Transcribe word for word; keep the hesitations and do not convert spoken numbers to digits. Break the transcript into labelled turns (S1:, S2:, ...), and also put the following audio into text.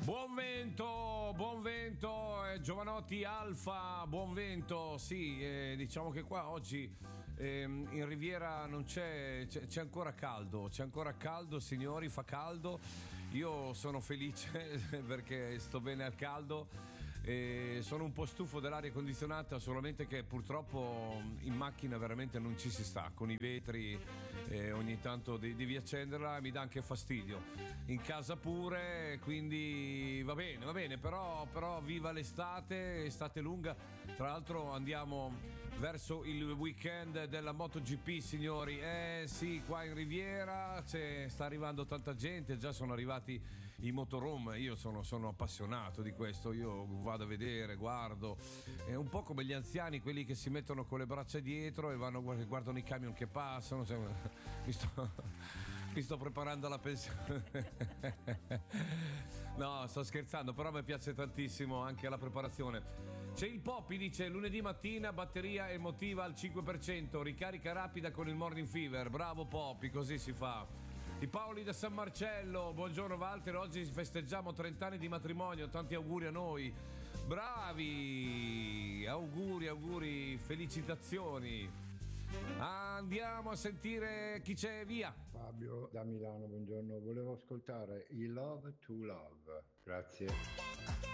S1: Buon vento, buon vento, eh, Giovanotti Alfa, buon vento. Sì, eh, diciamo che qua oggi eh, in Riviera non c'è, c'è, c'è ancora caldo, c'è ancora caldo, signori, fa caldo. Io sono felice perché sto bene al caldo. E sono un po' stufo dell'aria condizionata, solamente che purtroppo in macchina veramente non ci si sta, con i vetri eh, ogni tanto devi accenderla e mi dà anche fastidio. In casa pure, quindi va bene, va bene, però, però viva l'estate, estate lunga. Tra l'altro andiamo verso il weekend della MotoGP, signori. Eh sì, qua in Riviera c'è, sta arrivando tanta gente, già sono arrivati i motorhome. Io sono, sono appassionato di questo, io vado a vedere, guardo. È un po' come gli anziani, quelli che si mettono con le braccia dietro e vanno, guardano i camion che passano. Cioè, mi sto, mi sto preparando alla pensione. No, sto scherzando, però mi piace tantissimo anche la preparazione. C'è il Poppy, dice: lunedì mattina batteria emotiva al cinque per cento, ricarica rapida con il Morning Fever. Bravo Poppy, così si fa. I Paoli da San Marcello: buongiorno Walter, oggi festeggiamo trenta anni di matrimonio, tanti auguri a noi. Bravi, auguri, auguri, felicitazioni. Andiamo a sentire chi c'è, via.
S2: Fabio da Milano, buongiorno, volevo ascoltare I Love to Love, grazie.